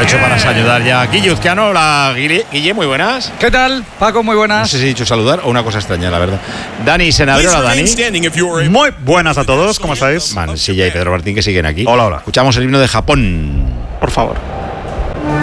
Aprovecho para saludar ya a Guilluzquiano. Hola, Guille, muy buenas. ¿Qué tal, Paco? Muy buenas. No sé si he dicho saludar o una cosa extraña, la verdad. Dani Senabrio, hola, Dani. Muy buenas a todos, ¿cómo estáis? Mansilla y Pedro Martín, que siguen aquí. Hola, hola. Escuchamos el himno de Japón. Por favor.